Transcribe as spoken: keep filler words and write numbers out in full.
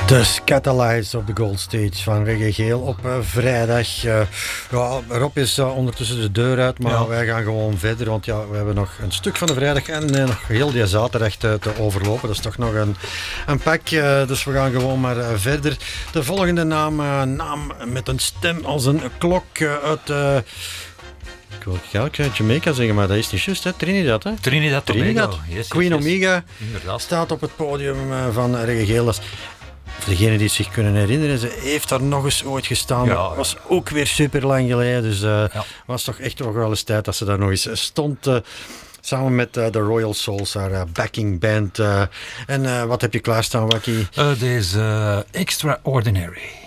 De Scatalites op de Gold Stage van Reggae Geel op uh, vrijdag. Uh, ja, Rob is uh, ondertussen de deur uit, maar ja. wij gaan gewoon verder. Want ja, we hebben nog een stuk van de vrijdag en uh, nog heel die zaterdag te, te overlopen. Dat is toch nog een, een pak. Uh, dus we gaan gewoon maar uh, verder. De volgende naam, uh, naam met een stem als een klok uh, uit... Uh, Ik wil eigenlijk Jamaica zeggen, maar dat is niet juist, hè? Trinidad, hè? Trinidad, Trinidad. Tobago. Yes, Queen yes, yes. Omega Inderdaad. staat op het podium van Reggae Geel. Dat is, voor degenen die het zich kunnen herinneren, ze heeft daar nog eens ooit gestaan. Ja, dat was ook weer super lang geleden. Dus het uh, ja. was toch echt nog wel eens tijd dat ze daar nog eens stond. Uh, Samen met uh, de Royal Souls, haar uh, backing band. Uh, en uh, wat heb je klaarstaan, Wacky? Uh, deze uh, Extraordinary.